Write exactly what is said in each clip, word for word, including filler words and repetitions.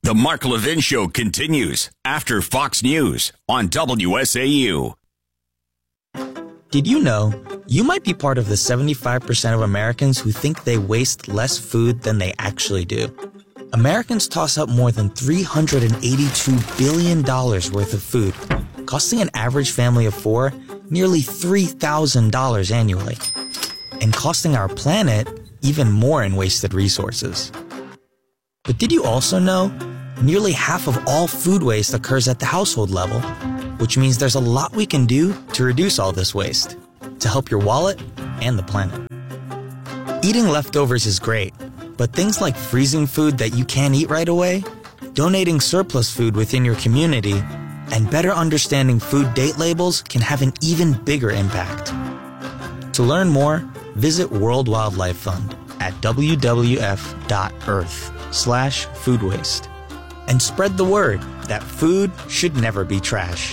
The Mark Levin Show continues after Fox News on W S A U. Did you know you might be part of the seventy-five percent of Americans who think they waste less food than they actually do? Americans toss up more than three hundred eighty-two billion dollars worth of food, costing an average family of four nearly three thousand dollars annually, and costing our planet even more in wasted resources. But did you also know nearly half of all food waste occurs at the household level, which means there's a lot we can do to reduce all this waste, to help your wallet and the planet. Eating leftovers is great, but things like freezing food that you can't eat right away, donating surplus food within your community, and better understanding food date labels can have an even bigger impact. To learn more, visit World Wildlife Fund at w w f dot earth slash food waste and spread the word that food should never be trash.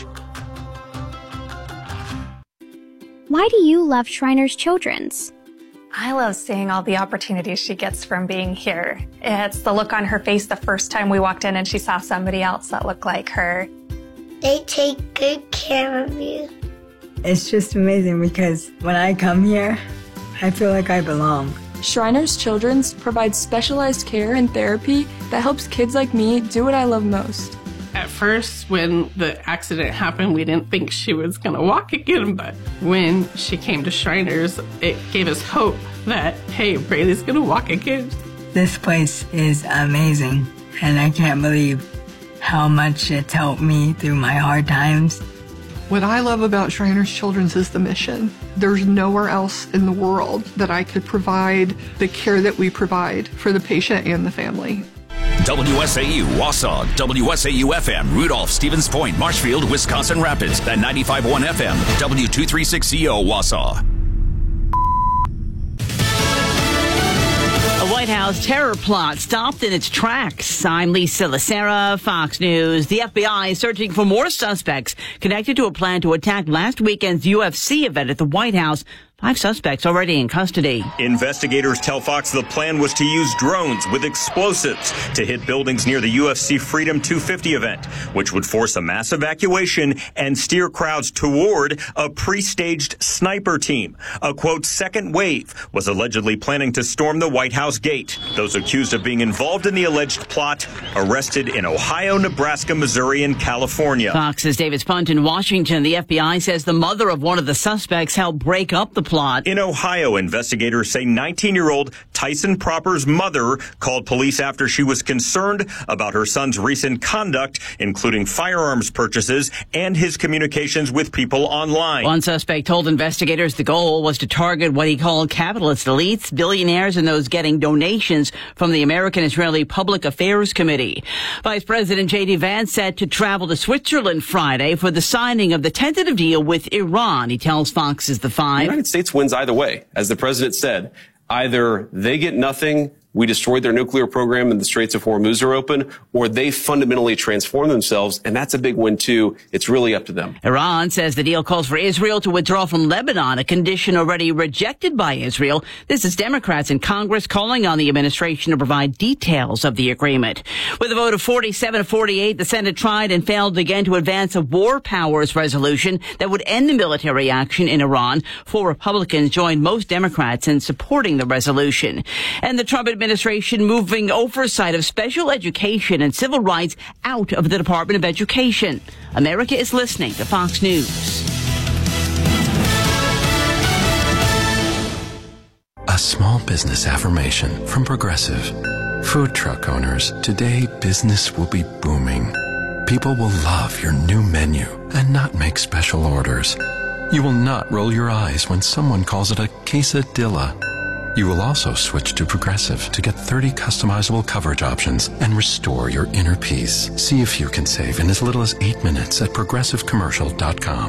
Why do you love Shriners Children's? I love seeing all the opportunities she gets from being here. It's the look on her face the first time we walked in and she saw somebody else that looked like her. They take good care of you. It's just amazing because when I come here, I feel like I belong. Shriners Children's provides specialized care and therapy that helps kids like me do what I love most. At first, when the accident happened, we didn't think she was going to walk again, but when she came to Shriners, it gave us hope that, hey, Braylee's going to walk again. This place is amazing, and I can't believe how much it's helped me through my hard times. What I love about Shriners Children's is the mission. There's nowhere else in the world that I could provide the care that we provide for the patient and the family. W S A U Wausau, W S A U F M, Rudolph, Stevens Point, Marshfield, Wisconsin Rapids, and ninety-five point one F M, W two thirty-six C O Wausau. A White House terror plot stopped in its tracks. I'm Lisa Lacera, Fox News. The F B I is searching for more suspects connected to a plan to attack last weekend's U F C event at the White House. Five suspects already in custody. Investigators tell Fox the plan was to use drones with explosives to hit buildings near the U F C Freedom two fifty event, which would force a mass evacuation and steer crowds toward a pre-staged sniper team. A, quote, second wave was allegedly planning to storm the White House gate. Those accused of being involved in the alleged plot arrested in Ohio, Nebraska, Missouri, and California. Fox's David Spunt in Washington. The F B I says the mother of one of the suspects helped break up the plot. In Ohio, investigators say nineteen-year-old Tyson Proper's mother called police after she was concerned about her son's recent conduct, including firearms purchases and his communications with people online. One suspect told investigators the goal was to target what he called capitalist elites, billionaires, and those getting donations from the American-Israeli Public Affairs Committee. Vice President J D Vance set to travel to Switzerland Friday for the signing of the tentative deal with Iran. He tells Fox's The Five. The United States wins either way. As the president said, either they get nothing, we destroyed their nuclear program and the Straits of Hormuz are open, or they fundamentally transform themselves, and that's a big win, too. It's really up to them. Iran says the deal calls for Israel to withdraw from Lebanon, a condition already rejected by Israel. This is Democrats in Congress calling on the administration to provide details of the agreement. With a vote of forty-seven to forty-eight, the Senate tried and failed again to advance a war powers resolution that would end the military action in Iran. Four Republicans joined most Democrats in supporting the resolution. And the Trump administration administration moving oversight of special education and civil rights out of the Department of Education. America is listening to Fox News. A small business affirmation from Progressive. Food truck owners, today business will be booming. People will love your new menu and not make special orders. You will not roll your eyes when someone calls it a quesadilla. You will also switch to Progressive to get thirty customizable coverage options and restore your inner peace. See if you can save in as little as eight minutes at progressive commercial dot com.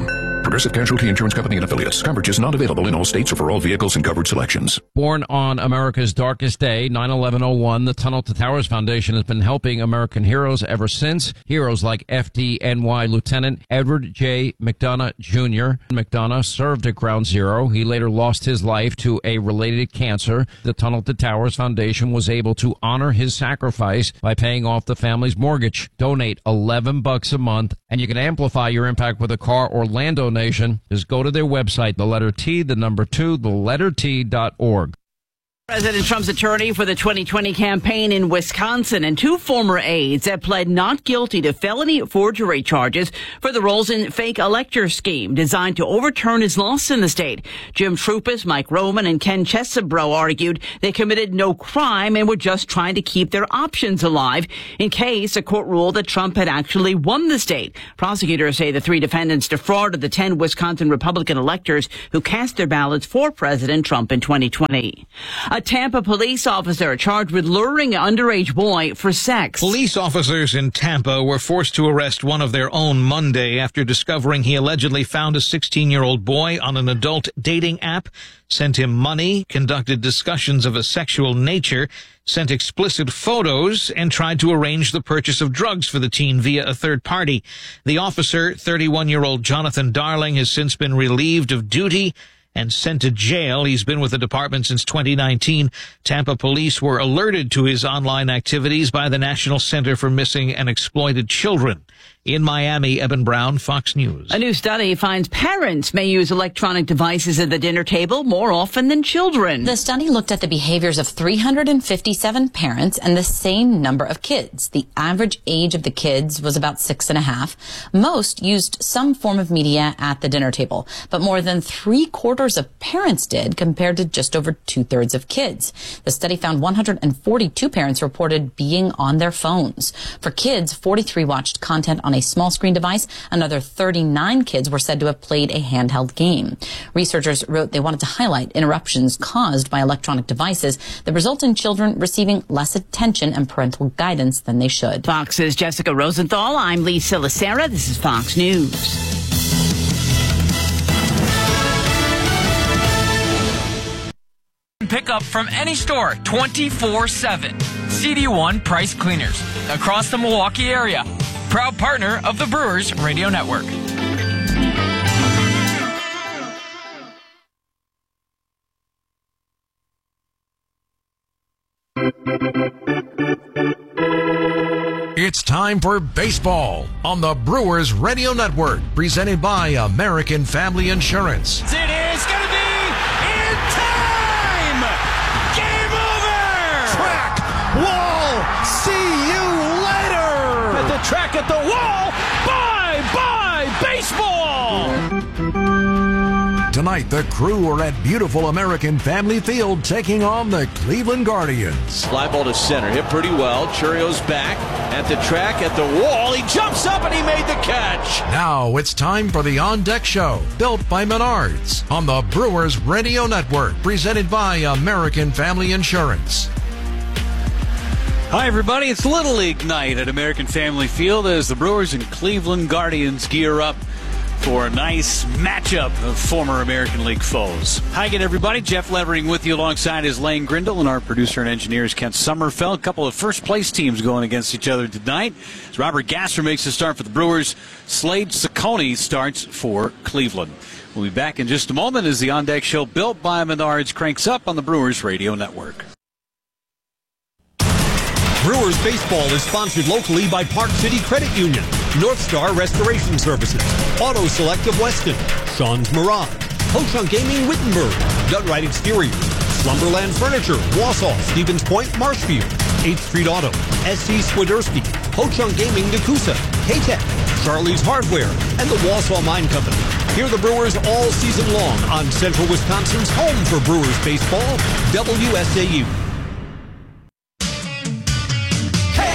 Progressive Casualty Insurance Company and affiliates. Coverage is not available in all states or for all vehicles and covered selections. Born on America's darkest day, nine eleven oh one, the Tunnel to Towers Foundation has been helping American heroes ever since. Heroes like F D N Y Lieutenant Edward J. McDonough Junior McDonough served at Ground Zero. He later lost his life to a related cancer. The Tunnel to Towers Foundation was able to honor his sacrifice by paying off the family's mortgage. Donate eleven bucks a month, and you can amplify your impact with a car or land donation. Just go to their website, the letter T, the number two, the letter T dot org. President Trump's attorney for the twenty twenty campaign in Wisconsin and two former aides have pled not guilty to felony forgery charges for the Rosen fake elector scheme designed to overturn his loss in the state. Jim Trupis, Mike Roman, and Ken Chesebro argued they committed no crime and were just trying to keep their options alive in case a court ruled that Trump had actually won the state. Prosecutors say the three defendants defrauded the ten Wisconsin Republican electors who cast their ballots for President Trump in twenty twenty. A Tampa police officer charged with luring an underage boy for sex. Police officers in Tampa were forced to arrest one of their own Monday after discovering he allegedly found a sixteen-year-old boy on an adult dating app, sent him money, conducted discussions of a sexual nature, sent explicit photos, and tried to arrange the purchase of drugs for the teen via a third party. The officer, thirty-one-year-old Jonathan Darling, has since been relieved of duty and sent to jail. He's been with the department since twenty nineteen. Tampa police were alerted to his online activities by the National Center for Missing and Exploited Children. In Miami, Eben Brown, Fox News. A new study finds parents may use electronic devices at the dinner table more often than children. The study looked at the behaviors of three hundred fifty-seven parents and the same number of kids. The average age of the kids was about six and a half. Most used some form of media at the dinner table, but more than three quarters of parents did compared to just over two thirds of kids. The study found one hundred forty-two parents reported being on their phones. For kids, forty-three watched content on a small screen device. Another thirty-nine kids were said to have played a handheld game. Researchers wrote they wanted to highlight interruptions caused by electronic devices that result in children receiving less attention and parental guidance than they should. Fox's Jessica Rosenthal. I'm Lisa Lacera. This is Fox News. Pick up from any store twenty-four seven. C D one Price Cleaners across the Milwaukee area. Proud partner of the Brewers Radio Network. It's time for baseball on the Brewers Radio Network, presented by American Family Insurance. It is going to be in time! Game over! Track, wall, see you later! At the track, at the wall, bye-bye baseball! Tonight, the Crew are at beautiful American Family Field taking on the Cleveland Guardians. Fly ball to center, hit pretty well. Churio's back at the track, at the wall. He jumps up and he made the catch. Now it's time for the On Deck Show, built by Menards on the Brewers Radio Network, presented by American Family Insurance. Hi, everybody. It's Little League night at American Family Field as the Brewers and Cleveland Guardians gear up for a nice matchup of former American League foes. Hi again, everybody. Jeff Levering with you alongside his Lane Grindle and our producer and engineer is Kent Sommerfeld. A couple of first-place teams going against each other tonight. As Robert Gasser makes the start for the Brewers, Slade Ciccone starts for Cleveland. We'll be back in just a moment as the On Deck Show built by Menards cranks up on the Brewers Radio Network. Brewers baseball is sponsored locally by Park City Credit Union, North Star Restoration Services, Auto Select of Weston, Sean's Mirage, Ho-Chunk Gaming Wittenberg, Dunright Exterior, Slumberland Furniture, Wausau, Stevens Point, Marshfield, eighth Street Auto, S C Swiderski, Ho-Chunk Gaming Nakusa, K-Tech, Charlie's Hardware, and the Wausau Mine Company. Hear the Brewers all season long on Central Wisconsin's home for Brewers baseball, W S A U.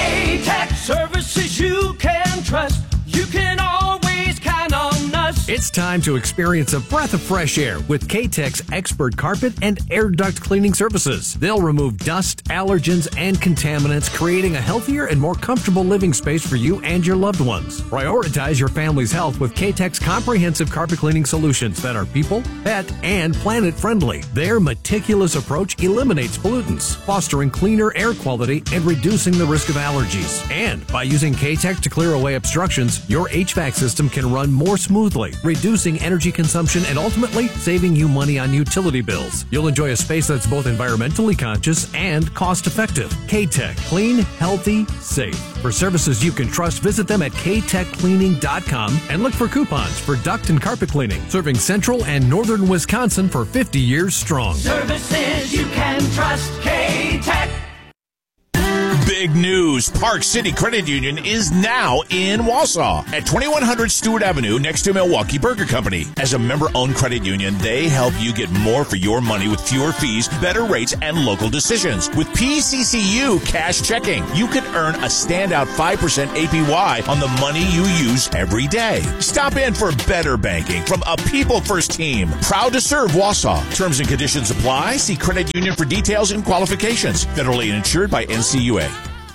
K-Tech services you can trust. You can always count on us. It's time to experience a breath of fresh air with K-Tech's expert carpet and air duct cleaning services. They'll remove dust, allergens, and contaminants, creating a healthier and more comfortable living space for you and your loved ones. Prioritize your family's health with K-Tech's comprehensive carpet cleaning solutions that are people, pet, and planet friendly. Their meticulous approach eliminates pollutants, fostering cleaner air quality and reducing the risk of allergies. And by using K-Tech to clear away obstructions, your H V A C system can run more smoothly, reducing energy consumption and ultimately saving you money on utility bills. You'll enjoy a space that's both environmentally conscious and cost-effective. K-Tech. Clean, healthy, safe. For services you can trust, visit them at k tech cleaning dot com and look for coupons for duct and carpet cleaning, serving central and northern Wisconsin for fifty years strong. Services you can trust. K-Tech. Big news. Park City Credit Union is now in Wausau at twenty-one hundred Stewart Avenue next to Milwaukee Burger Company. As a member-owned credit union, they help you get more for your money with fewer fees, better rates, and local decisions. With P C C U Cash Checking, you can earn a standout five percent A P Y on the money you use every day. Stop in for better banking from a people-first team. Proud to serve Wausau. Terms and conditions apply. See credit union for details and qualifications. Federally insured by N C U A.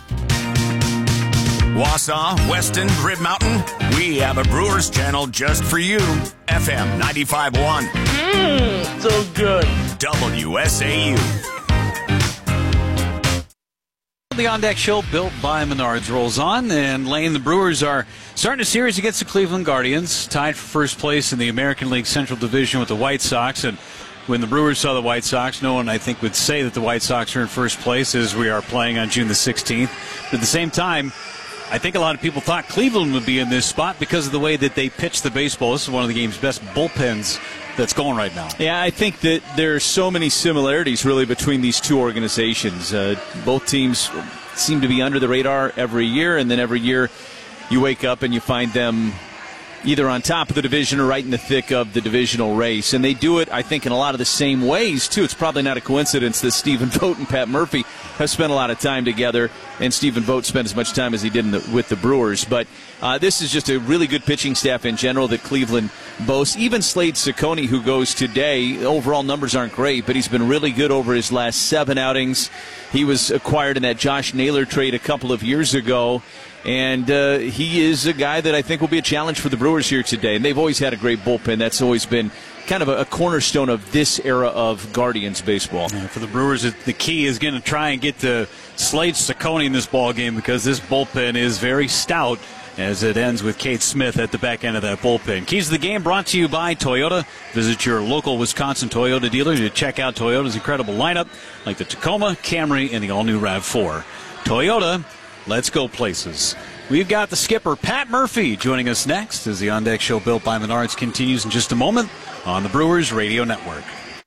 Wausau, Weston, Rib Mountain, we have a Brewers channel just for you. F M ninety-five point one. Mmm, so good. W S A U. The On Deck Show, built by Menards, rolls on, and Lane, the Brewers are starting a series against the Cleveland Guardians, tied for first place in the American League Central Division with the White Sox. And when the Brewers saw the White Sox, no one, I think, would say that the White Sox are in first place as we are playing on June the sixteenth. But at the same time, I think a lot of people thought Cleveland would be in this spot because of the way that they pitch the baseball. This is one of the game's best bullpens that's going right now. Yeah, I think that there are so many similarities, really, between these two organizations. Uh, both teams seem to be under the radar every year, and then every year you wake up and you find them either on top of the division or right in the thick of the divisional race. And they do it, I think, in a lot of the same ways, too. It's probably not a coincidence that Stephen Vogt and Pat Murphy have spent a lot of time together, and Stephen Vogt spent as much time as he did in the, with the Brewers. But uh, this is just a really good pitching staff in general that Cleveland boasts. Even Slade Ciccone, who goes today, overall numbers aren't great, but he's been really good over his last seven outings. He was acquired in that Josh Naylor trade a couple of years ago. And uh, he is a guy that I think will be a challenge for the Brewers here today. And they've always had a great bullpen. That's always been kind of a, a cornerstone of this era of Guardians baseball. Yeah, for the Brewers, the key is going to try and get to Slade Ciccone in this ball game because this bullpen is very stout as it ends with Kate Smith at the back end of that bullpen. Keys of the Game brought to you by Toyota. Visit your local Wisconsin Toyota dealer to check out Toyota's incredible lineup like the Tacoma, Camry, and the all-new RAV four. Toyota, let's go places. We've got the skipper, Pat Murphy, joining us next as the On Deck Show built by Menards continues in just a moment on the Brewers Radio Network.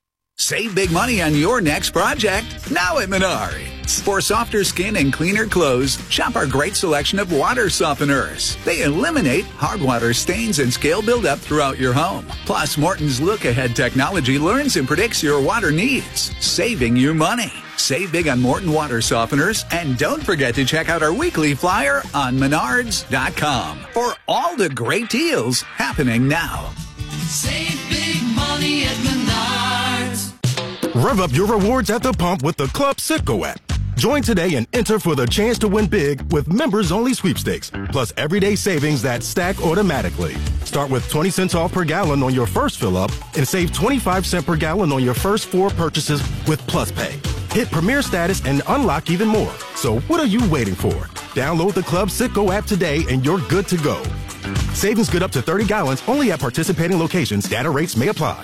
Save big money on your next project now at Menards. For softer skin and cleaner clothes, shop our great selection of water softeners. They eliminate hard water stains and scale buildup throughout your home. Plus, Morton's look-ahead technology learns and predicts your water needs, saving you money. Save big on Morton water softeners, and don't forget to check out our weekly flyer on menards dot com for all the great deals happening now. Save big money at Menards. Rev up your rewards at the pump with the Club Citgo app. Join today and enter for the chance to win big with members-only sweepstakes, plus everyday savings that stack automatically. Start with twenty cents off per gallon on your first fill-up and save twenty-five cents per gallon on your first four purchases with Plus Pay. Hit Premier status and unlock even more. So what are you waiting for? Download the Club Citgo app today and you're good to go. Savings good up to thirty gallons only at participating locations. Data rates may apply.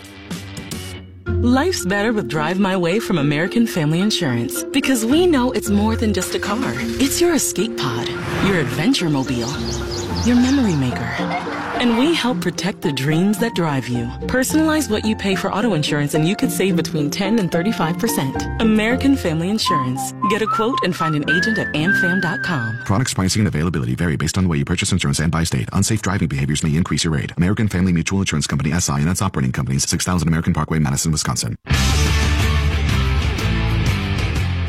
Life's better with Drive My Way from American Family Insurance because we know it's more than just a car. It's your escape pod, your adventure mobile, your memory maker. And we help protect the dreams that drive you. Personalize what you pay for auto insurance and you could save between ten and thirty-five percent. American Family Insurance. Get a quote and find an agent at am fam dot com. Products pricing and availability vary based on the way you purchase insurance and by state. Unsafe driving behaviors may increase your rate. American Family Mutual Insurance Company, S I and its operating companies, six thousand American Parkway, Madison, Wisconsin.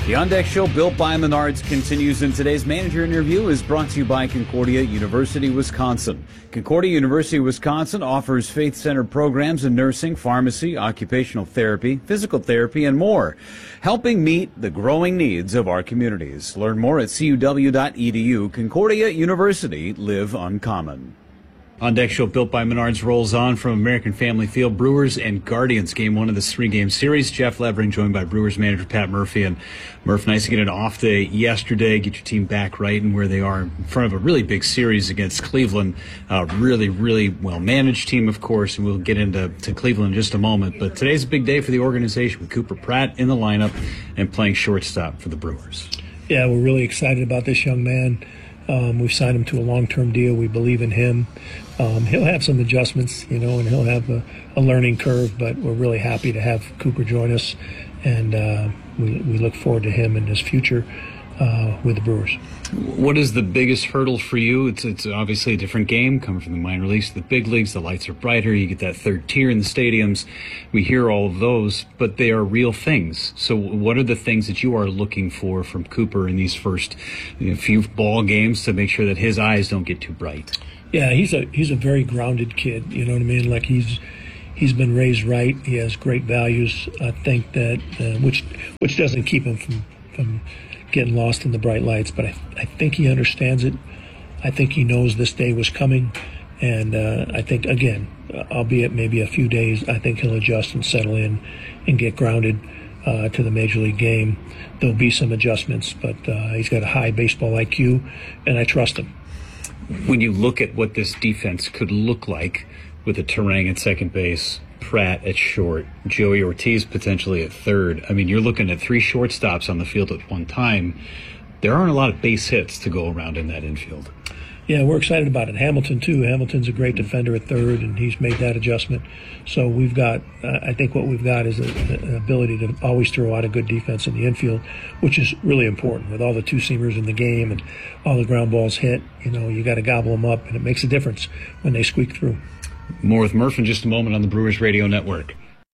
The On Deck Show, built by Menards, continues, and today's manager interview is brought to you by Concordia University, Wisconsin. Concordia University, Wisconsin offers faith-centered programs in nursing, pharmacy, occupational therapy, physical therapy, and more, helping meet the growing needs of our communities. Learn more at c u w dot e d u. Concordia University, live uncommon. On Deck Show, built by Menards, rolls on from American Family Field. Brewers and Guardians, game one of this three-game series. Jeff Levering joined by Brewers manager Pat Murphy. And Murph, nice to get an off day yesterday, get your team back right and where they are in front of a really big series against Cleveland. Uh, really, really well-managed team, of course, and we'll get into to Cleveland in just a moment. But today's a big day for the organization with Cooper Pratt in the lineup and playing shortstop for the Brewers. Yeah, we're really excited about this young man. Um, we've signed him to a long-term deal. We believe in him. Um, he'll have some adjustments, you know, and he'll have a, a learning curve, but we're really happy to have Cooper join us, and uh, we, we look forward to him and his future uh, with the Brewers. What is the biggest hurdle for you? It's it's obviously a different game, coming from the minor leagues to the big leagues. The lights are brighter. You get that third tier in the stadiums. We hear all of those, but they are real things. So what are the things that you are looking for from Cooper in these first you know, few ball games to make sure that his eyes don't get too bright? Yeah, he's a he's a very grounded kid. You know what I mean? Like he's he's been raised right. He has great values. I think that uh, which which doesn't keep him from from getting lost in the bright lights. But I I think he understands it. I think he knows this day was coming, and uh, I think again, albeit maybe a few days, I think he'll adjust and settle in and get grounded uh, to the major league game. There'll be some adjustments, but uh, he's got a high baseball I Q, and I trust him. When you look at what this defense could look like with a Terang at second base, Pratt at short, Joey Ortiz potentially at third, I mean, you're looking at three shortstops on the field at one time. There aren't a lot of base hits to go around in that infield. Yeah, we're excited about it. Hamilton, too. Hamilton's a great defender at third, and he's made that adjustment. So we've got, uh, I think what we've got is a, an ability to always throw out a good defense in the infield, which is really important. With all the two-seamers in the game and all the ground balls hit, you know, you got to gobble them up, and it makes a difference when they squeak through. More with Murph in just a moment on the Brewers Radio Network.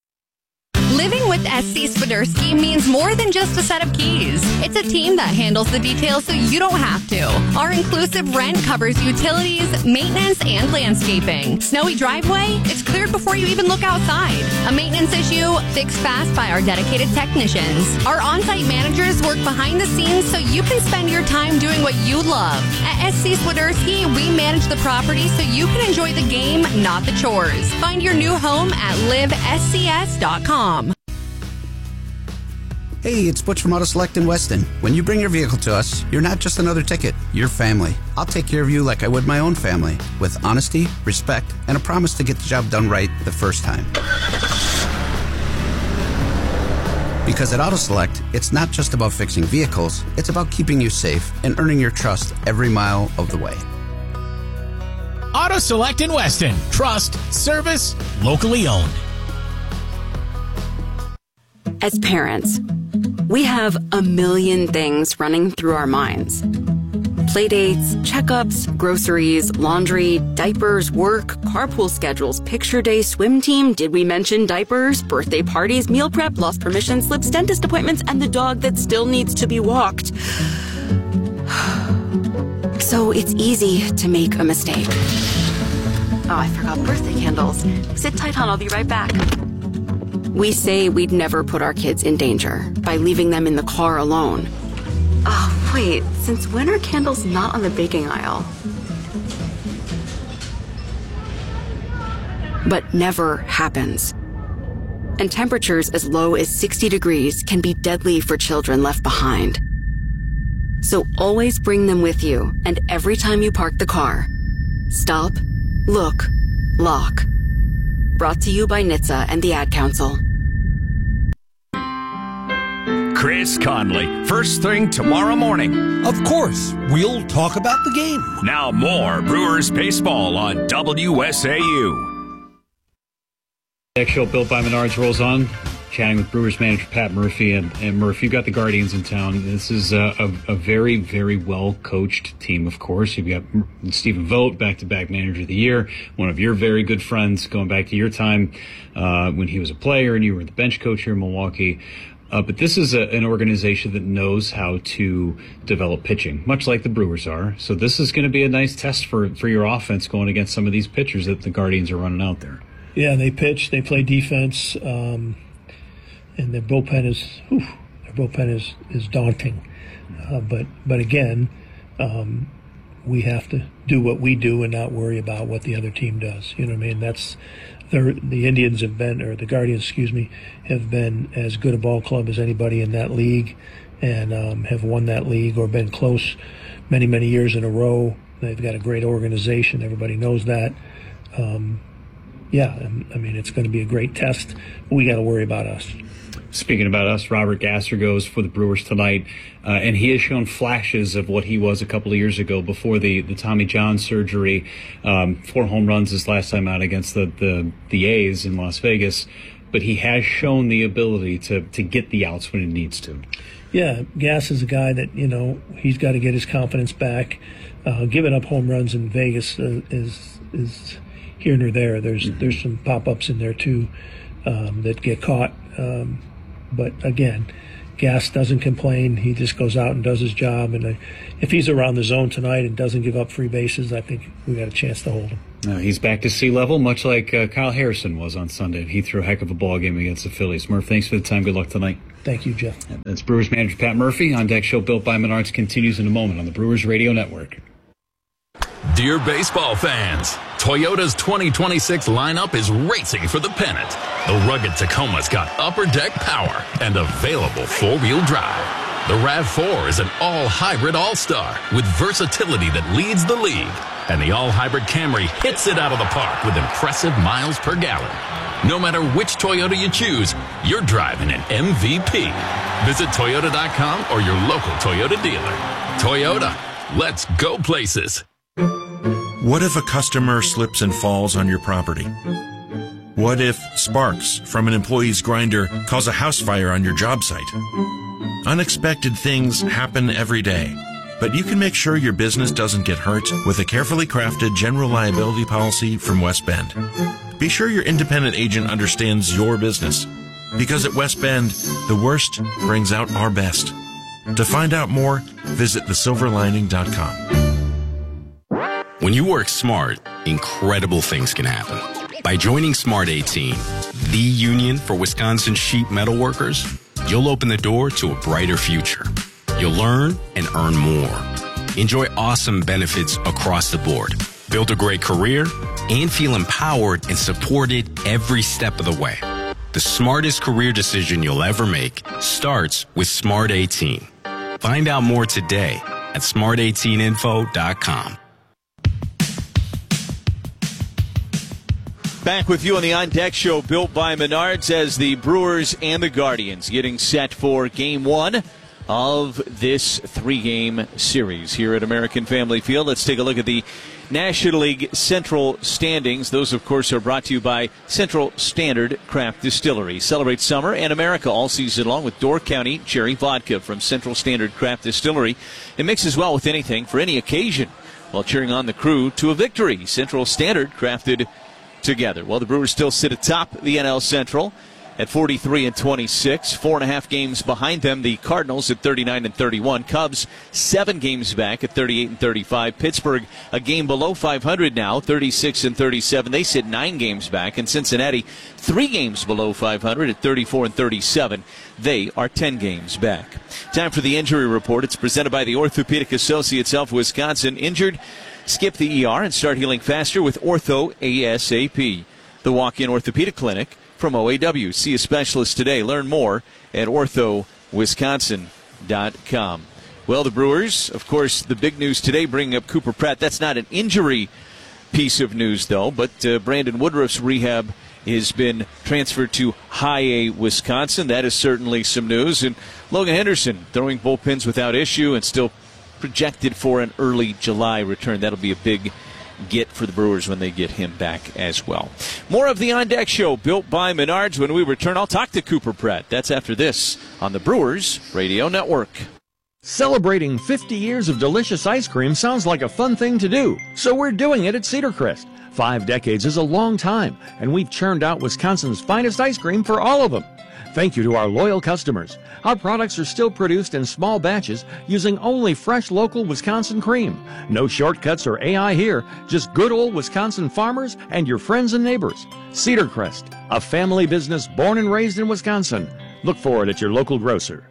Living with S C Swiderski means more than just a set of keys. It's a team that handles the details so you don't have to. Our inclusive rent covers utilities, maintenance, and landscaping. Snowy driveway? It's cleared before you even look outside. A maintenance issue? Fixed fast by our dedicated technicians. Our on-site managers work behind the scenes so you can spend your time doing what you love. At S C Swiderski, we manage the property so you can enjoy the game, not the chores. Find your new home at live s c s dot com. Hey, it's Butch from Auto Select in Weston. When you bring your vehicle to us, you're not just another ticket, you're family. I'll take care of you like I would my own family, with honesty, respect, and a promise to get the job done right the first time. Because at Auto Select, it's not just about fixing vehicles, it's about keeping you safe and earning your trust every mile of the way. Auto Select in Weston. Trust, service, locally owned. As parents, we have a million things running through our minds. Playdates, checkups, groceries, laundry, diapers, work, carpool schedules, picture day, swim team, did we mention diapers, birthday parties, meal prep, lost permission slips, dentist appointments, and the dog that still needs to be walked. So it's easy to make a mistake. Oh, I forgot birthday candles. Sit tight, hon, I'll be right back. We say we'd never put our kids in danger by leaving them in the car alone. Oh, wait, since when are candles not on the baking aisle? But never happens. And temperatures as low as sixty degrees can be deadly for children left behind. So always bring them with you, and every time you park the car, stop, look, lock. Brought to you by N H T S A and the Ad Council. Chris Conley, first thing tomorrow morning. Of course, we'll talk about the game. Now more Brewers baseball on W S A U. Next show, built by Menards, rolls on. Chatting with Brewers manager Pat Murphy. And, and Murphy, you've got the Guardians in town. This is a, a, a very, very well-coached team, of course. You've got Stephen Vogt, back-to-back manager of the year, one of your very good friends going back to your time uh, when he was a player and you were the bench coach here in Milwaukee. Uh, but this is a, an organization that knows how to develop pitching, much like the Brewers are. So this is going to be a nice test for, for your offense going against some of these pitchers that the Guardians are running out there. Yeah, they pitch, they play defense, um, and their bullpen is whew, their bullpen is, is daunting. Uh, but but again, um, we have to do what we do and not worry about what the other team does. You know what I mean? That's the the Indians have been, or the Guardians, excuse me, have been as good a ball club as anybody in that league, and um, have won that league or been close many many years in a row. They've got a great organization. Everybody knows that. Um, yeah, I mean it's going to be a great test. We got to worry about us. Speaking about us, Robert Gasser goes for the Brewers tonight, uh, and he has shown flashes of what he was a couple of years ago before the, the Tommy John surgery. Um, four home runs his last time out against the, the, the A's in Las Vegas, but he has shown the ability to, to get the outs when he needs to. Yeah, Gass is a guy that, you know, he's got to get his confidence back. Uh, giving up home runs in Vegas uh, is is here nor there. There's, mm-hmm. there's some pop-ups in there, too, um, that get caught. Um, But again, Gass doesn't complain. He just goes out and does his job. And uh, if he's around the zone tonight and doesn't give up free bases, I think we got a chance to hold him. Uh, he's back to sea level, much like uh, Kyle Harrison was on Sunday. He threw a heck of a ball game against the Phillies. Murph, thanks for the time. Good luck tonight. Thank you, Jeff. That's Brewers manager Pat Murphy. On Deck Show built by Menards continues in a moment on the Brewers Radio Network. Dear baseball fans, Toyota's twenty twenty-six lineup is racing for the pennant. The rugged Tacoma's got upper deck power and available four-wheel drive. The RAV four is an all-hybrid all-star with versatility that leads the league. And the all-hybrid Camry hits it out of the park with impressive miles per gallon. No matter which Toyota you choose, you're driving an M V P. Visit Toyota dot com or your local Toyota dealer. Toyota, let's go places. What if a customer slips and falls on your property? What if sparks from an employee's grinder cause a house fire on your job site? Unexpected things happen every day, but you can make sure your business doesn't get hurt with a carefully crafted general liability policy from West Bend. Be sure your independent agent understands your business, because at West Bend, the worst brings out our best. To find out more, visit the silver lining dot com. When you work smart, incredible things can happen. By joining Smart eighteen, the union for Wisconsin sheet metal workers, you'll open the door to a brighter future. You'll learn and earn more. Enjoy awesome benefits across the board. Build a great career and feel empowered and supported every step of the way. The smartest career decision you'll ever make starts with Smart eighteen. Find out more today at smart eighteen info dot com. Back with you on the On Deck Show, built by Menards, as the Brewers and the Guardians getting set for Game One of this three-game series here at American Family Field. Let's take a look at the National League Central standings. Those, of course, are brought to you by Central Standard Craft Distillery. Celebrate summer and America all season long with Door County Cherry Vodka from Central Standard Craft Distillery. It mixes well with anything for any occasion while cheering on the crew to a victory. Central Standard crafted together. Well, the Brewers still sit atop the N L Central at forty-three and twenty-six, four and a half games behind them. The Cardinals at thirty-nine and thirty-one, Cubs seven games back at thirty-eight and thirty-five. Pittsburgh a game below five hundred now, thirty-six and thirty-seven. They sit nine games back, and Cincinnati three games below five hundred at thirty-four and thirty-seven. They are ten games back. Time for the injury report. It's presented by the Orthopedic Associates of Wisconsin. Injured? Skip the E R and start healing faster with Ortho ASAP. The walk-in orthopedic clinic from O A W. See a specialist today. Learn more at ortho wisconsin dot com. Well, the Brewers, of course, the big news today bringing up Cooper Pratt. That's not an injury piece of news, though, but uh, Brandon Woodruff's rehab has been transferred to High A, Wisconsin. That is certainly some news. And Logan Henderson throwing bullpens without issue and still projected for an early July return. That'll be a big get for the Brewers when they get him back as well. More of the On Deck Show, built by Menards. When we return, I'll talk to Cooper Pratt. That's after this on the Brewers Radio Network. Celebrating fifty years of delicious ice cream sounds like a fun thing to do, so we're doing it at Cedar Crest. Five decades is a long time, and we've churned out Wisconsin's finest ice cream for all of them. Thank you to our loyal customers. Our products are still produced in small batches using only fresh local Wisconsin cream. No shortcuts or A I here, just good old Wisconsin farmers and your friends and neighbors. Cedar Crest, a family business born and raised in Wisconsin. Look for it at your local grocer.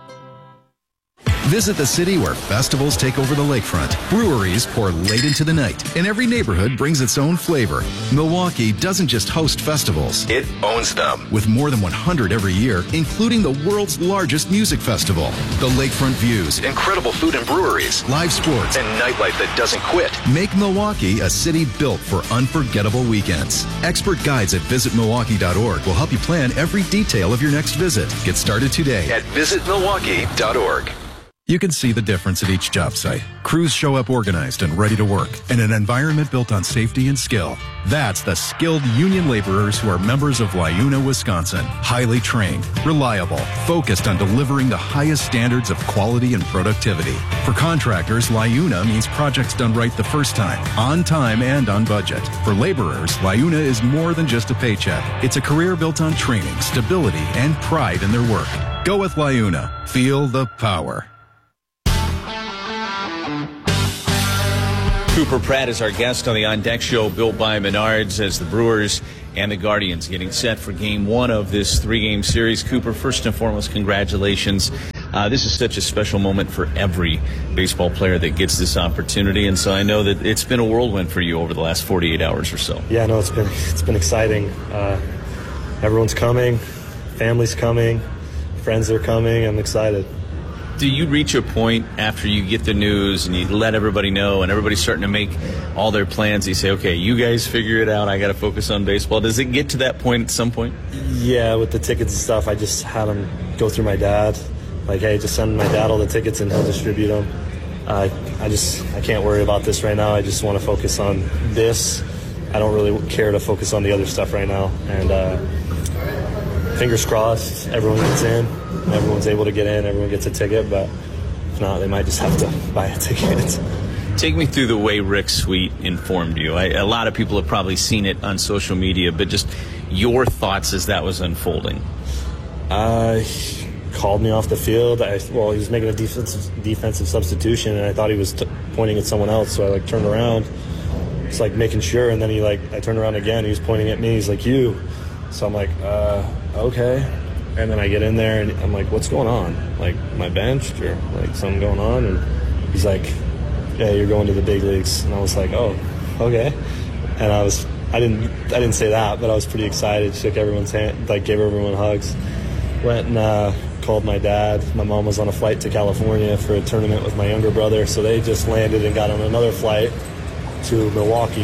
Visit the city where festivals take over the lakefront. Breweries pour late into the night, and every neighborhood brings its own flavor. Milwaukee doesn't just host festivals. It owns them. With more than one hundred every year, including the world's largest music festival. The lakefront views, incredible food and breweries, live sports, and nightlife that doesn't quit. Make Milwaukee a city built for unforgettable weekends. Expert guides at visit milwaukee dot org will help you plan every detail of your next visit. Get started today at visit milwaukee dot org. You can see the difference at each job site. Crews show up organized and ready to work in an environment built on safety and skill. That's the skilled union laborers who are members of LiUNA, Wisconsin. Highly trained, reliable, focused on delivering the highest standards of quality and productivity. For contractors, LiUNA means projects done right the first time, on time and on budget. For laborers, LiUNA is more than just a paycheck. It's a career built on training, stability, and pride in their work. Go with LiUNA. Feel the power. Cooper Pratt is our guest on the On Deck Show, built by Menards, as the Brewers and the Guardians getting set for game one of this three-game series. Cooper, first and foremost, congratulations. Uh, this is such a special moment for every baseball player that gets this opportunity, and so I know that it's been a whirlwind for you over the last forty-eight hours or so. Yeah, no, it's been it's been exciting. Uh, everyone's coming, family's coming, friends are coming. I'm excited. Do you reach a point after you get the news and you let everybody know and everybody's starting to make all their plans, you say, okay, you guys figure it out, I got to focus on baseball? Does it get to that point at some point? Yeah, with the tickets and stuff, I just had them go through my dad. Like, hey, just send my dad all the tickets and he'll distribute them. Uh, I just, I can't worry about this right now. I just want to focus on this. I don't really care to focus on the other stuff right now. And uh, fingers crossed, everyone gets in. Everyone's able to get in, everyone gets a ticket, but if not, they might just have to buy a ticket. Take me through the way Rick Sweet informed you. I, a lot of people have probably seen it on social media, but just your thoughts as that was unfolding. Uh, he called me off the field. I, well, he was making a defensive, defensive substitution, and I thought he was t- pointing at someone else, so I like turned around. It's like making sure, and then he like I turned around again. He was pointing at me. He's like, you. So I'm like, uh, okay. And then I get in there, and I'm like, what's going on? Like, am I benched or, like, something going on? And he's like, yeah, you're going to the big leagues. And I was like, oh, okay. And I was, I didn't I didn't say that, but I was pretty excited. Shook everyone's hand, like, gave everyone hugs. Went and uh, called my dad. My mom was on a flight to California for a tournament with my younger brother, so they just landed and got on another flight to Milwaukee.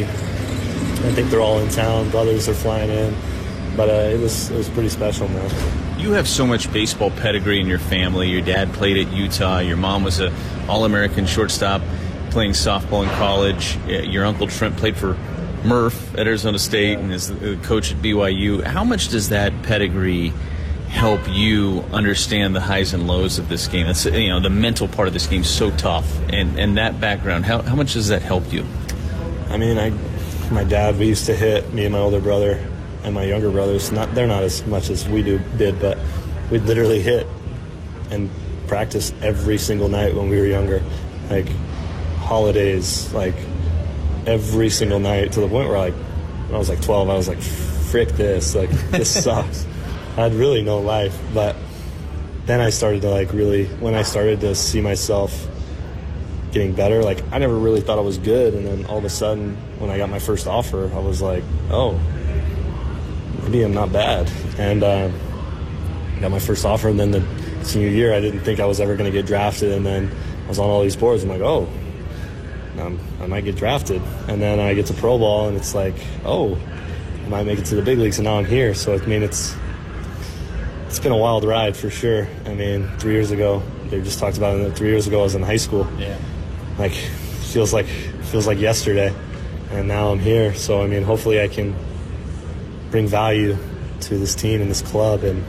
I think they're all in town. Brothers are flying in. But uh, it was it was pretty special, man. You have so much baseball pedigree in your family. Your dad played at Utah. Your mom was a All-American shortstop playing softball in college. Your uncle Trent played for Murph at Arizona State and is the coach at B Y U. How much does that pedigree help you understand the highs and lows of this game? It's, you know, the mental part of this game is so tough, and, and that background, how, how much does that help you? I mean, I, my dad, we used to hit, me and my older brother and my younger brothers. Not they're not as much as we do did, but we'd literally hit and practice every single night when we were younger. Like holidays, like every single night, to the point where like when I was like twelve, I was like, frick this, like this sucks. I had really no life. But then I started to like really, when I started to see myself getting better, like I never really thought I was good, and then all of a sudden when I got my first offer, I was like, oh, maybe I'm not bad. And uh, I got my first offer, and then the senior year I didn't think I was ever going to get drafted, and then I was on all these boards. I'm like, oh, I'm, I might get drafted. And then I get to pro ball, and it's like, oh, I might make it to the big leagues, and now I'm here. So I mean, it's it's been a wild ride for sure. I mean, three years ago, they just talked about it. Three years ago I was in high school. Yeah. Like feels like feels like yesterday, and now I'm here. So I mean, hopefully I can bring value to this team and this club and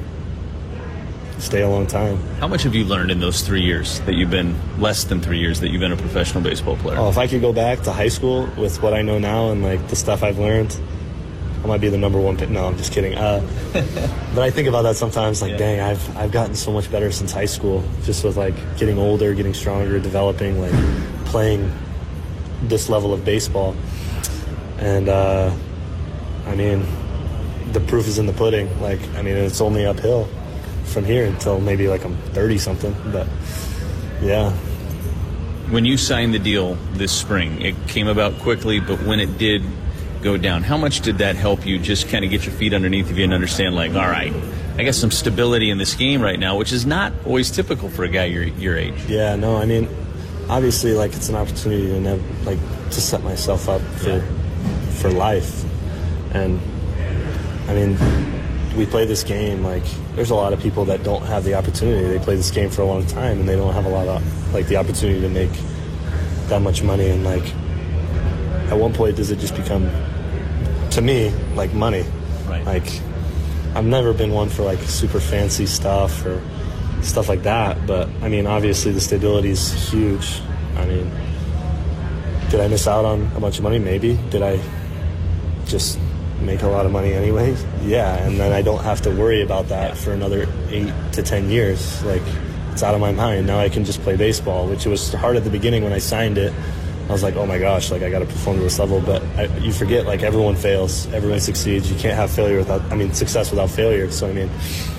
stay a long time. How much have you learned in those three years that you've been, less than three years that you've been a professional baseball player? Oh, if I could go back to high school with what I know now and like the stuff I've learned, I might be the number one pick. No, I'm just kidding. Uh, but I think about that sometimes, like, yeah. dang, I've I've gotten so much better since high school, just with, like, getting older, getting stronger, developing, like, playing this level of baseball. And, uh, I mean, the proof is in the pudding. Like, I mean, it's only uphill from here until maybe, like, I'm thirty-something. But, yeah. When you signed the deal this spring, it came about quickly, but when it did go down, how much did that help you just kind of get your feet underneath of you and understand, like, all right, I got some stability in this game right now, which is not always typical for a guy your your age? Yeah, no, I mean, obviously, like, it's an opportunity to never, like, to set myself up for yeah. for life. And I mean, we play this game, like, there's a lot of people that don't have the opportunity. They play this game for a long time and they don't have a lot of, like, the opportunity to make that much money. And, like, at one point, does it just become, to me, like, money? Right. Like, I've never been one for, like, super fancy stuff or stuff like that. But, I mean, obviously the stability is huge. I mean, did I miss out on a bunch of money? Maybe. Did I just make a lot of money anyway? Yeah, and then I don't have to worry about that for another eight to ten years. Like, it's out of my mind. Now I can just play baseball, which was hard at the beginning when I signed it. I was like, oh my gosh, like, I got to perform to this level. But I, you forget, like, everyone fails, everyone succeeds. You can't have failure without, I mean, success without failure. So, I mean,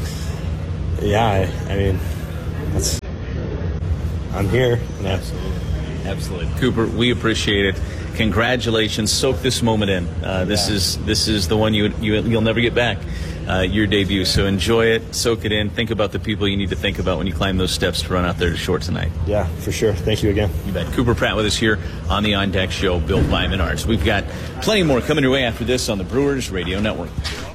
yeah, I, I mean, that's, I'm here. Absolutely. Absolutely. Cooper, we appreciate it. Congratulations. Soak this moment in. Uh, this yeah. is this is the one you, you, you'll never get back, uh, your debut. So enjoy it. Soak it in. Think about the people you need to think about when you climb those steps to run out there to short tonight. Yeah, for sure. Thank you again. You bet. Cooper Pratt with us here on the On Deck Show, built by Menards. We've got plenty more coming your way after this on the Brewers Radio Network.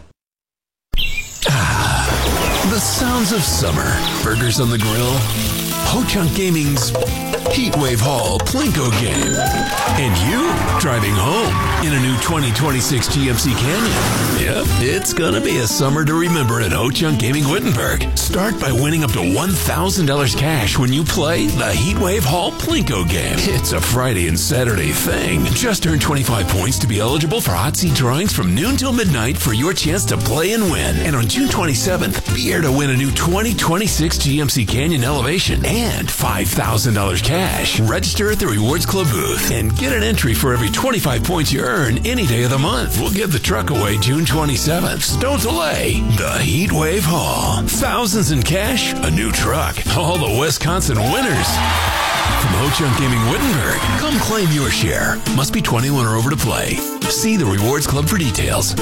Ah, the sounds of summer. Burgers on the grill. Ho-Chunk Gaming's Heatwave Hall Plinko game. And you driving home in a new twenty twenty-six G M C Canyon. Yep, it's gonna be a summer to remember at Ho-Chunk Gaming Wittenberg. Start by winning up to one thousand dollars cash when you play the Heatwave Hall Plinko game. It's a Friday and Saturday thing. Just earn twenty-five points to be eligible for hot seat drawings from noon till midnight for your chance to play and win. And on June twenty-seventh, be here to win a new twenty twenty-six G M C Canyon Elevation and five thousand dollars cash. Register at the Rewards Club booth and get an entry for every twenty-five points you earn any day of the month. We'll give the truck away June twenty-seventh. So don't delay. The Heatwave Hall. Thousands in cash, a new truck. All the Wisconsin winners. From Ho-Chunk Gaming Wittenberg, come claim your share. Must be twenty-one or over to play. See the Rewards Club for details.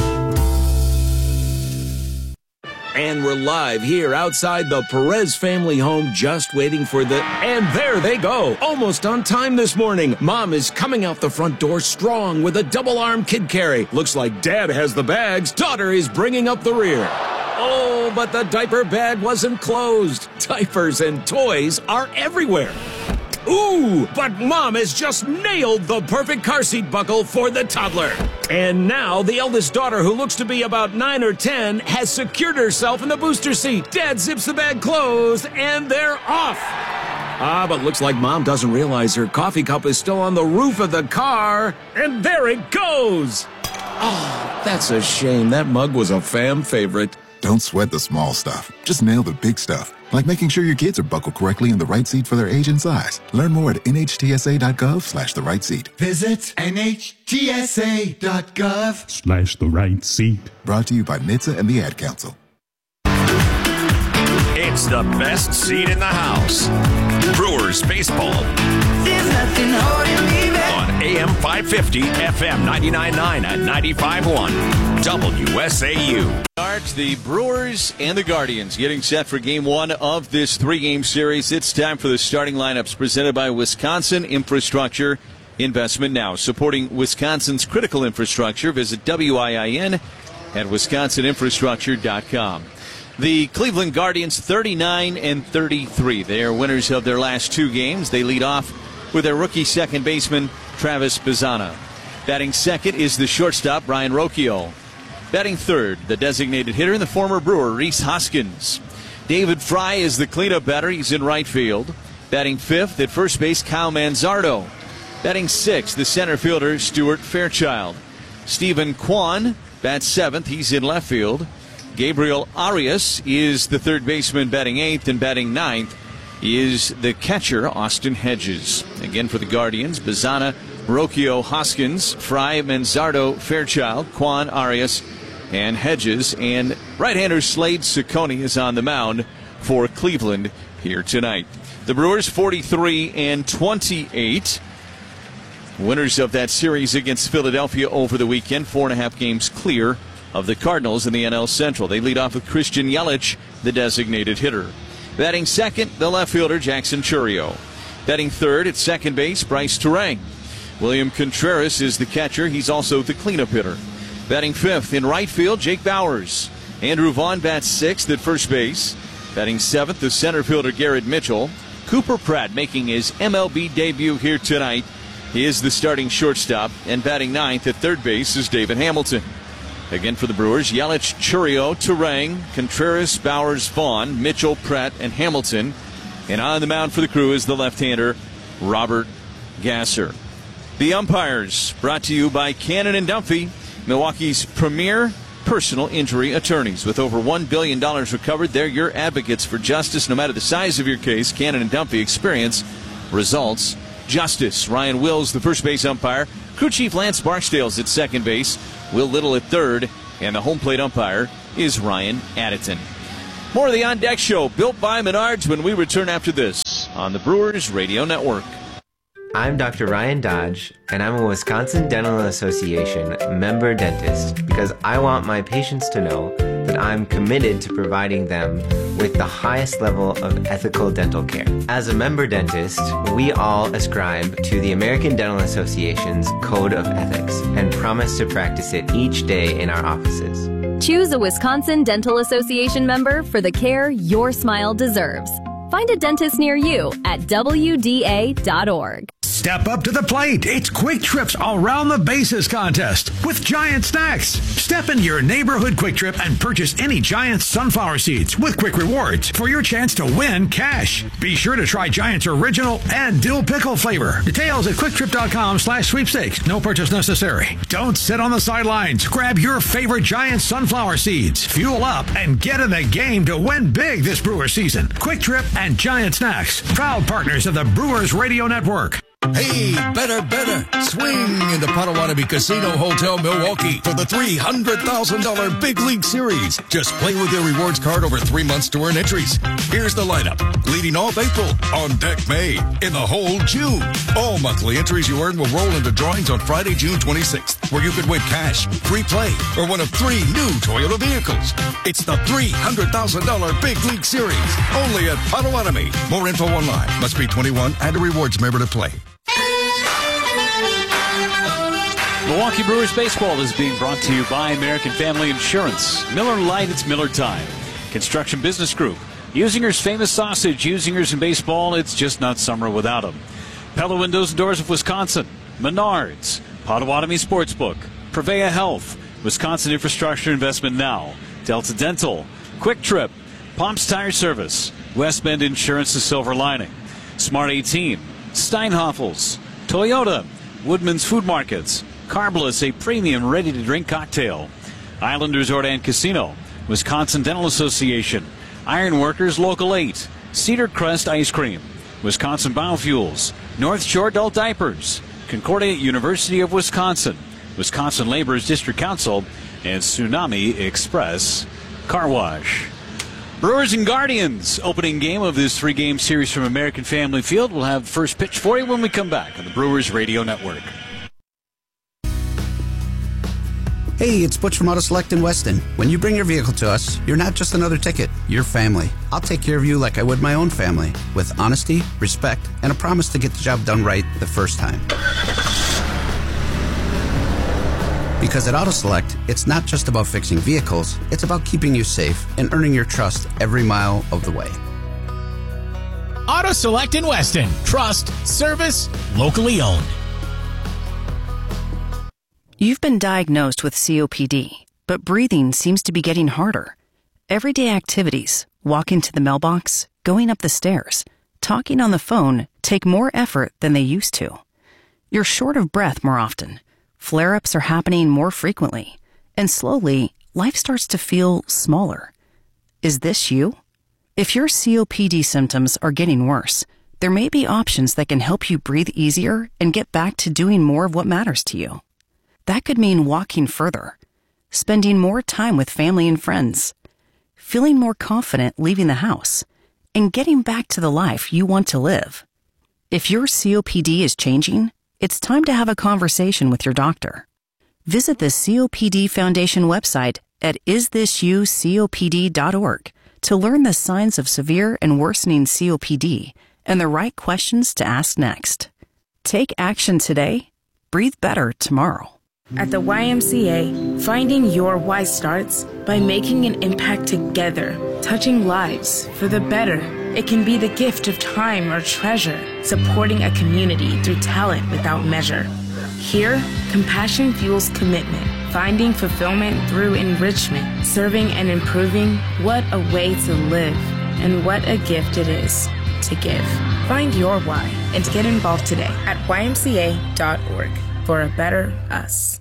And we're live here outside the Perez family home, just waiting for the... And there they go! Almost on time this morning. Mom is coming out the front door strong with a double-arm kid carry. Looks like Dad has the bags. Daughter is bringing up the rear. Oh, but the diaper bag wasn't closed. Diapers and toys are everywhere. Ooh, but Mom has just nailed the perfect car seat buckle for the toddler. And now the eldest daughter, who looks to be about nine or ten, has secured herself in the booster seat. Dad zips the bag closed, and they're off. Ah, but looks like Mom doesn't realize her coffee cup is still on the roof of the car. And there it goes. Oh, that's a shame. That mug was a fam favorite. Don't sweat the small stuff. Just nail the big stuff. Like making sure your kids are buckled correctly in the right seat for their age and size. Learn more at nhtsa.gov slash the right seat. Visit nhtsa.gov slash the right seat. Brought to you by N H T S A and the Ad Council. It's the best seat in the house. Brewers baseball. There's nothing holding me back. On A M five fifty, F M ninety-nine point nine and ninety-five point one. W S A U. The Brewers and the Guardians getting set for game one of this three-game series. It's time for the starting lineups presented by Wisconsin Infrastructure Investment Now. Supporting Wisconsin's critical infrastructure, visit W I I N at wisconsin infrastructure dot com. The Cleveland Guardians thirty-nine and thirty-three. They are winners of their last two games. They lead off with their rookie second baseman, Travis Bazzana. Batting second is the shortstop, Brian Rocchio. Batting third, the designated hitter and the former Brewer, Rhys Hoskins. David Fry is the cleanup batter. He's in right field. Batting fifth at first base, Kyle Manzardo. Batting sixth, the center fielder, Stuart Fairchild. Stephen Kwan bats seventh. He's in left field. Gabriel Arias is the third baseman, batting eighth, and batting ninth is the catcher, Austin Hedges. Again for the Guardians, Bazana, Rocchio, Hoskins, Fry, Manzardo, Fairchild, Quan, Arias, and Hedges. And right-hander Slade Ciccone is on the mound for Cleveland here tonight. The Brewers forty-three and twenty-eight. Winners of that series against Philadelphia over the weekend, four and a half games clear of the Cardinals in the N L Central. They lead off with Christian Yelich, the designated hitter. Batting second, the left fielder, Jackson Chourio. Batting third at second base, Bryce Turang. William Contreras is the catcher. He's also the cleanup hitter. Batting fifth in right field, Jake Bauers. Andrew Vaughn bats sixth at first base. Batting seventh, the center fielder, Garrett Mitchell. Cooper Pratt making his M L B debut here tonight. He is the starting shortstop, and batting ninth at third base is David Hamilton. Again for the Brewers, Yelich, Chourio, Turang, Contreras, Bauers, Vaughn, Mitchell, Pratt, and Hamilton. And on the mound for the Crew is the left-hander, Robert Gasser. The umpires, brought to you by Cannon and Dumphy, Milwaukee's premier personal injury attorneys. With over one billion dollars recovered, they're your advocates for justice no matter the size of your case. Cannon and Dumphy, experience, results, justice. Ryan Wills, the first base umpire. Crew chief Lance Barksdale's at second base. Will Little at third. And the home plate umpire is Ryan Addington. More of the On Deck Show, built by Menards, when we return after this on the Brewers Radio Network. I'm Doctor Ryan Dodge, and I'm a Wisconsin Dental Association member dentist because I want my patients to know that I'm committed to providing them with the highest level of ethical dental care. As a member dentist, we all ascribe to the American Dental Association's Code of Ethics and promise to practice it each day in our offices. Choose a Wisconsin Dental Association member for the care your smile deserves. Find a dentist near you at W D A dot org. Step up to the plate. It's Quick Trip's Around the Bases contest with Giant Snacks. Step into your neighborhood Quick Trip and purchase any Giant sunflower seeds with Quick Rewards for your chance to win cash. Be sure to try Giant's original and dill pickle flavor. Details at quicktrip.com slash sweepstakes. No purchase necessary. Don't sit on the sidelines. Grab your favorite Giant sunflower seeds. Fuel up and get in the game to win big this Brewer season. Quick Trip and Giant Snacks, proud partners of the Brewers Radio Network. Hey, better, better. Swing into Potawatomi Casino Hotel Milwaukee for the three hundred thousand dollars Big League Series. Just play with your rewards card over three months to earn entries. Here's the lineup. Leading off April, on deck May, in the hole June. All monthly entries you earn will roll into drawings on Friday, June twenty-sixth, where you could win cash, free play, or one of three new Toyota vehicles. It's the three hundred thousand dollars Big League Series, only at Potawatomi. More info online. Must be twenty-one and a rewards member to play. Milwaukee Brewers baseball is being brought to you by American Family Insurance. Miller Lite, it's Miller time. Construction Business Group. Usinger's famous sausage. Usinger's in baseball, it's just not summer without them. Pella Windows and Doors of Wisconsin. Menards. Potawatomi Sportsbook. Prevea Health. Wisconsin Infrastructure Investment Now. Delta Dental. Quick Trip. Pomps Tire Service. West Bend Insurance, the silver lining. Smart eighteen. Steinhoffels. Toyota. Woodman's Food Markets. Carbless, a premium ready-to-drink cocktail. Island Resort and Casino. Wisconsin Dental Association. Ironworkers Local eight. Cedar Crest Ice Cream. Wisconsin Biofuels. North Shore Adult Diapers. Concordia University of Wisconsin. Wisconsin Laborers District Council. And Tsunami Express Car Wash. Brewers and Guardians, opening game of this three-game series from American Family Field. We'll have the first pitch for you when we come back on the Brewers Radio Network. Hey, it's Butch from Auto Select in Weston. When you bring your vehicle to us, you're not just another ticket, you're family. I'll take care of you like I would my own family, with honesty, respect, and a promise to get the job done right the first time. Because at Auto Select, it's not just about fixing vehicles, it's about keeping you safe and earning your trust every mile of the way. Auto Select in Weston. Trust, service, locally owned. You've been diagnosed with C O P D, but breathing seems to be getting harder. Everyday activities, walking to the mailbox, going up the stairs, talking on the phone take more effort than they used to. You're short of breath more often. Flare-ups are happening more frequently, And slowly, life starts to feel smaller. Is this you? If your C O P D symptoms are getting worse, there may be options that can help you breathe easier and get back to doing more of what matters to you. That could mean walking further, spending more time with family and friends, feeling more confident leaving the house, and getting back to the life you want to live. If your C O P D is changing, it's time to have a conversation with your doctor. Visit the C O P D Foundation website at is this you C O P D dot org to learn the signs of severe and worsening C O P D and the right questions to ask next. Take action today. Breathe better tomorrow. At the Y M C A, finding your why starts by making an impact together, touching lives for the better. It can be the gift of time or treasure, supporting a community through talent without measure. Here, compassion fuels commitment, finding fulfillment through enrichment, serving and improving. What a way to live, and what a gift it is to give. Find your why and get involved today at Y M C A dot org for a better us.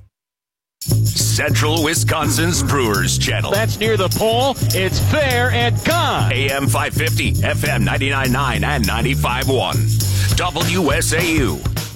Central Wisconsin's Brewers Channel. That's near the pole. It's fair and gone. A M five fifty, F M ninety-nine point nine and ninety-five point one. W S A U.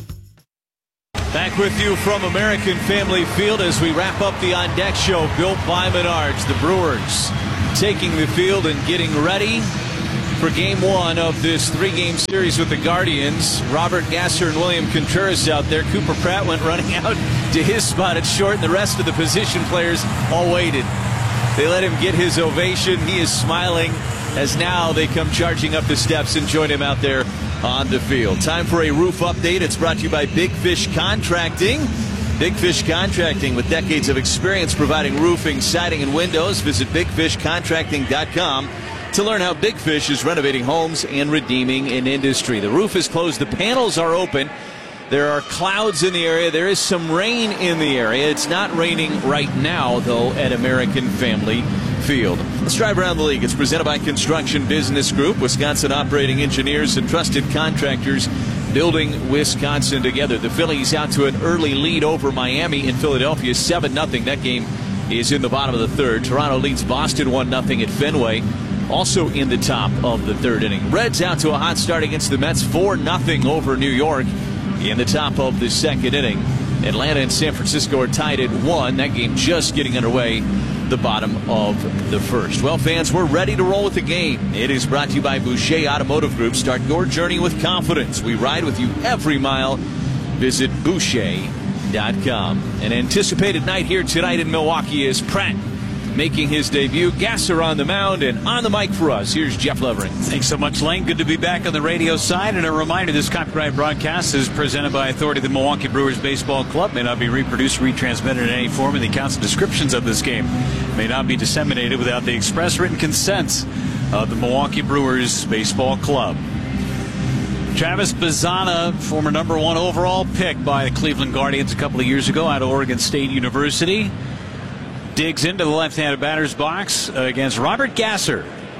Back with you from American Family Field as we wrap up the On Deck Show built by Menards. The Brewers taking the field and getting ready for game one of this three-game series with the Guardians. Robert Gasser and William Contreras out there. Cooper Pratt went running out to his spot at short, and the rest of the position players all waited. They let him get his ovation. He is smiling as now they come charging up the steps and join him out there on the field. Time for a roof update. It's brought to you by Big Fish Contracting. Big Fish Contracting, with decades of experience providing roofing, siding, and windows. Visit big fish contracting dot com to learn how Big Fish is renovating homes and redeeming an industry. The roof is closed. The panels are open. There are clouds in the area. There is some rain in the area. It's not raining right now, though, at American Family Field. Let's drive around the league. It's presented by Construction Business Group, Wisconsin operating engineers and trusted contractors building Wisconsin together. The Phillies out to an early lead over Miami in Philadelphia, seven nothing. That game is in the bottom of the third. Toronto leads Boston one nothing at Fenway, also in the top of the third inning. Reds out to a hot start against the Mets, four nothing over New York in the top of the second inning. Atlanta and San Francisco are tied at one. That game just getting underway, the bottom of the first. Well, fans, we're ready to roll with the game. It is brought to you by Boucher Automotive Group. Start your journey with confidence. We ride with you every mile. Visit Boucher dot com. An anticipated night here tonight in Milwaukee is Pratt making his debut. Gasser on the mound, and on the mic for us, here's Jeff Levering. Thanks so much, Lane. Good to be back on the radio side. And a reminder, this copyright broadcast is presented by authority of the Milwaukee Brewers Baseball Club. May not be reproduced, retransmitted in any form, and the accounts and descriptions of this game may not be disseminated without the express written consent of the Milwaukee Brewers Baseball Club. Travis Bazzana, former number one overall pick by the Cleveland Guardians a couple of years ago out of Oregon State University, digs into the left-handed batter's box against Robert Gasser.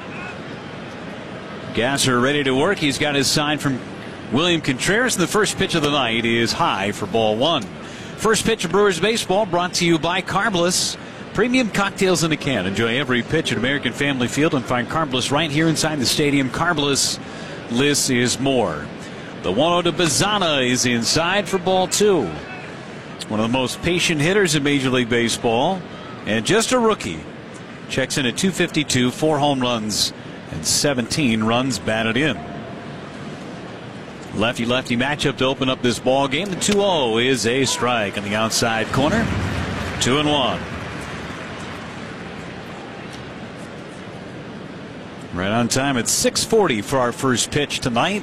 Gasser ready to work. He's got his sign from William Contreras. And the first pitch of the night is high for ball one. First pitch of Brewers baseball brought to you by Carbliss. Premium cocktails in a can. Enjoy every pitch at American Family Field and find Carbliss right here inside the stadium. Carbliss, less is more. The one oh to Bazzana is inside for ball two. One of the most patient hitters in Major League Baseball. And just a rookie. Checks in at two fifty-two, four home runs, and seventeen runs batted in. Lefty-lefty matchup to open up this ball game. The two oh is a strike on the outside corner. Two and one. Right on time at six forty for our first pitch tonight.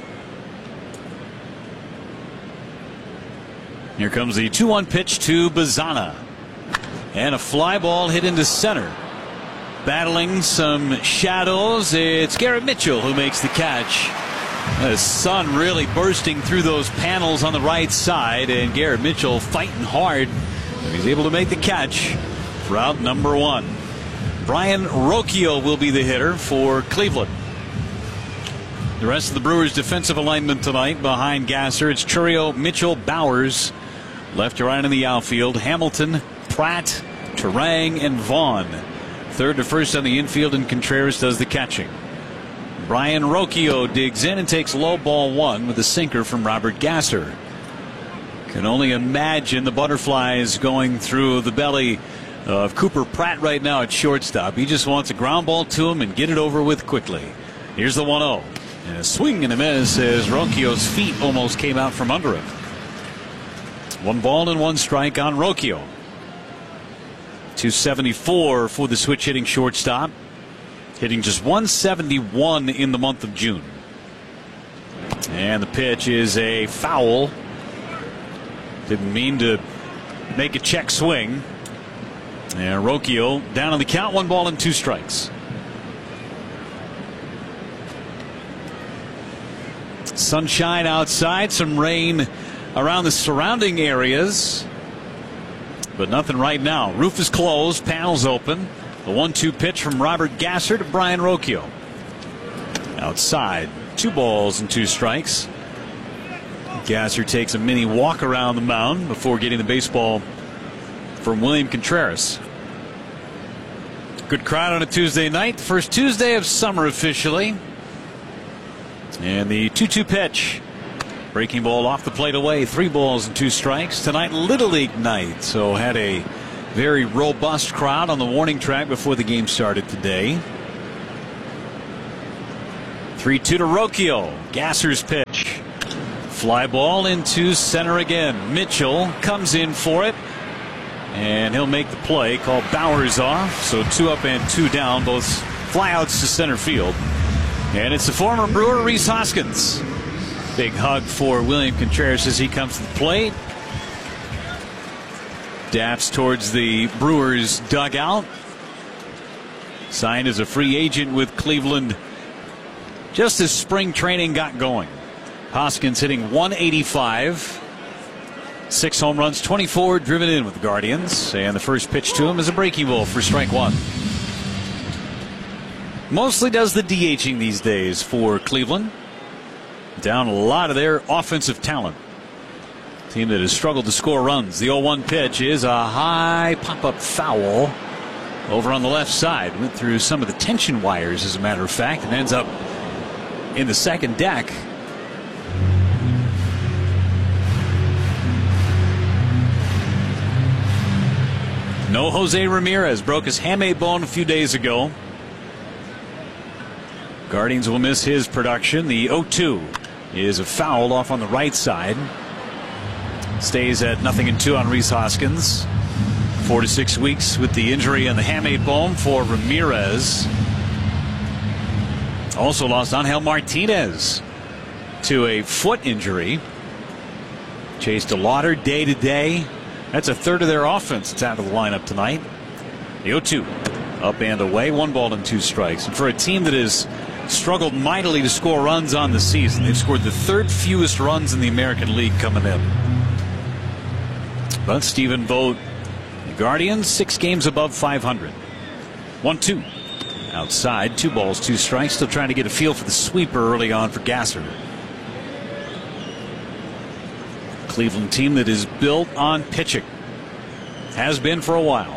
Here comes the two one pitch to Bazzana. And a fly ball hit into center. Battling some shadows, it's Garrett Mitchell who makes the catch. The sun really bursting through those panels on the right side, and Garrett Mitchell fighting hard. He's able to make the catch for out number one. Brian Rocchio will be the hitter for Cleveland. The rest of the Brewers' defensive alignment tonight behind Gasser, it's Chourio, Mitchell, Bowers. Left to right in the outfield, Hamilton, Pratt, Turang and Vaughn. Third to first on the infield, and Contreras does the catching. Brian Rocchio digs in and takes low ball one with a sinker from Robert Gasser. Can only imagine the butterflies going through the belly of Cooper Pratt right now at shortstop. He just wants a ground ball to him and get it over with quickly. Here's the one oh. And a swing and a miss as Rocchio's feet almost came out from under him. One ball and one strike on Rocchio. two seventy-four for the switch hitting shortstop. Hitting just one seventy-one in the month of June. And the pitch is a foul. Didn't mean to make a check swing. And Rocchio down on the count, one ball and two strikes. Sunshine outside, some rain around the surrounding areas, but nothing right now. Roof is closed, panels open. The one two pitch from Robert Gasser to Brian Rocchio. Outside, two balls and two strikes. Gasser takes a mini walk around the mound before getting the baseball from William Contreras. Good crowd on a Tuesday night. The first Tuesday of summer officially. And the two two pitch. Breaking ball off the plate away. Three balls and two strikes. Tonight, Little League night. So had a very robust crowd on the warning track before the game started today. three two to Rocchio. Gasser's pitch. Fly ball into center again. Mitchell comes in for it. And he'll make the play. Called Bowers off. So two up and two down. Both flyouts to center field. And it's the former Brewer, Rhys Hoskins. Big hug for William Contreras as he comes to the plate. Daps towards the Brewers dugout. Signed as a free agent with Cleveland just as spring training got going. Hoskins hitting one eighty-five. Six home runs, twenty-four driven in with the Guardians. And the first pitch to him is a breaking ball for strike one. Mostly does the DHing these days for Cleveland. Down a lot of their offensive talent. Team that has struggled to score runs. The oh one pitch is a high pop-up foul over on the left side. Went through some of the tension wires, as a matter of fact, and ends up in the second deck. No Jose Ramirez. Broke his hamate bone a few days ago. Guardians will miss his production. The oh two is a foul off on the right side. Stays at nothing and two on Rhys Hoskins. Four to six weeks with the injury on the hamate bone for Ramirez. Also lost Angel Martinez to a foot injury. Chase DeLauder day to day. That's a third of their offense that's out of the lineup tonight. The oh two up and away. One ball and two strikes. And for a team that is struggled mightily to score runs on the season. They've scored the third fewest runs in the American League coming in. But Stephen Vogt, the Guardians, six games above five hundred. one two. Outside, two balls, two strikes. Still trying to get a feel for the sweeper early on for Gasser. Cleveland team that is built on pitching. Has been for a while.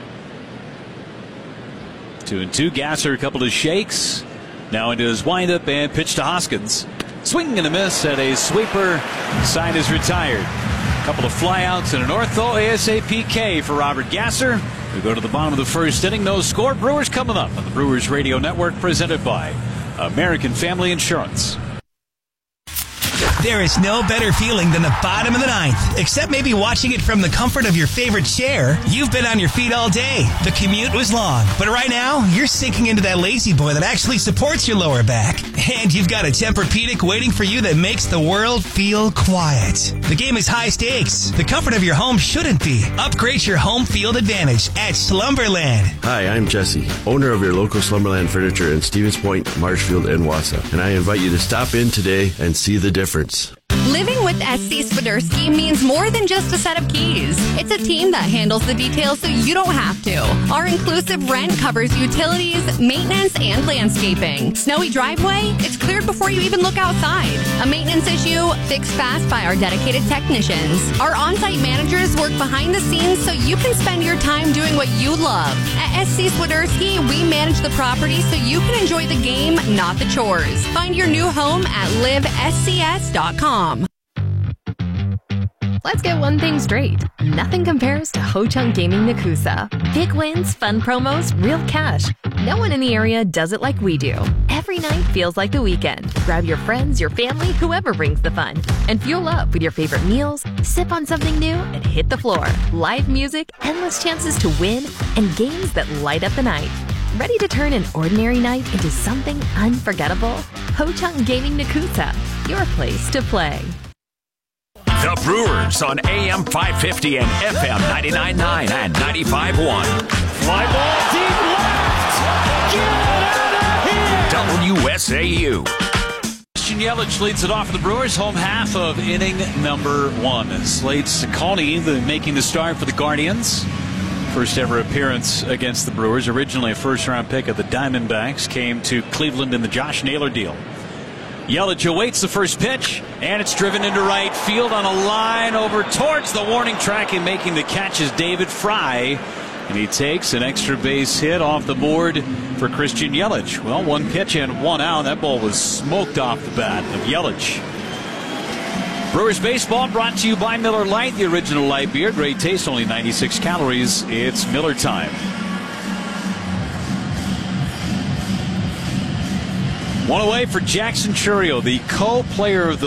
Two and two. Gasser, a couple of shakes. Now into his windup and pitch to Hoskins. Swing and a miss at a sweeper. Side is retired. A couple of flyouts and an ortho ASAP for Robert Gasser. We go to the bottom of the first inning. No score. Brewers coming up on the Brewers Radio Network, presented by American Family Insurance. There is no better feeling than the bottom of the ninth, except maybe watching it from the comfort of your favorite chair. You've been on your feet all day. The commute was long, but right now, you're sinking into that lazy boy that actually supports your lower back. And you've got a Tempur-Pedic waiting for you that makes the world feel quiet. The game is high stakes. The comfort of your home shouldn't be. Upgrade your home field advantage at Slumberland. Hi, I'm Jesse, owner of your local Slumberland Furniture in Stevens Point, Marshfield, and Wausau. And I invite you to stop in today and see the difference. Living with S C Swiderski means more than just a set of keys. It's a team that handles the details so you don't have to. Our inclusive rent covers utilities, maintenance, and landscaping. Snowy driveway? It's cleared before you even look outside. A maintenance issue? Fixed fast by our dedicated technicians. Our on-site managers work behind the scenes so you can spend your time doing what you love. At S C Swiderski, we manage the property so you can enjoy the game, not the chores. Find your new home at live S C S dot com. Let's get one thing straight. Nothing compares to Ho Chunk Gaming Nakusa. Big wins, fun promos, real cash. No one in the area does it like we do. Every night feels like the weekend. Grab your friends, your family, whoever brings the fun. And fuel up with your favorite meals, sip on something new, and hit the floor. Live music, endless chances to win, and games that light up the night. Ready to turn an ordinary night into something unforgettable? Ho Chunk Gaming Nakusa, your place to play. The Brewers on A M five fifty and F M ninety-nine point nine and ninety-five point one. Fly ball deep left. Get out of here. W S A U. Christian Yelich leads it off for the Brewers, home half of inning number one. Slade Cecconi the, making the start for the Guardians. First ever appearance against the Brewers. Originally a first-round pick of the Diamondbacks. Came to Cleveland in the Josh Naylor deal. Yelich awaits the first pitch, and it's driven into right field on a line over towards the warning track, and making the catch is David Fry. And he takes an extra base hit off the board for Christian Yelich. Well, one pitch and one out. That ball was smoked off the bat of Yelich. Brewers baseball brought to you by Miller Lite, the original light beer. Great taste, only ninety-six calories. It's Miller time. One away for Jackson Chourio, the co-player of the